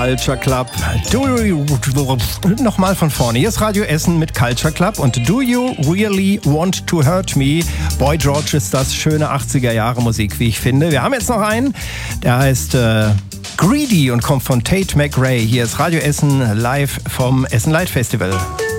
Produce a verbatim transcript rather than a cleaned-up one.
Culture Club. Do you, nochmal von vorne. Hier ist Radio Essen mit Culture Club und Do You Really Want to Hurt Me? Boy George ist das, schöne achtziger Jahre Musik, wie ich finde. Wir haben jetzt noch einen, der heißt äh, Greedy und kommt von Tate McRae. Hier ist Radio Essen live vom Essen Light Festival.